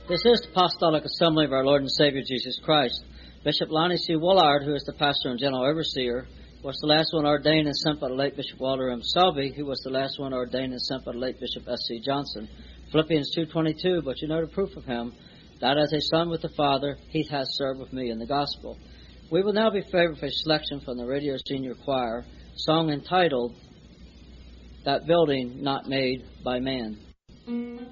This is the Apostolic Assembly of our Lord and Savior Jesus Christ. Bishop Lonnie C. Woolard, who is the pastor and general overseer, was the last one ordained and sent by the late Bishop Walter M. Selby, who was the last one ordained and sent by the late Bishop S.C. Johnson. Philippians 2:22, but you know the proof of him, that as a son with the Father, he has served with me in the gospel. We will now be favored for a selection from the Radio Senior Choir, song entitled, That Building Not Made by Man.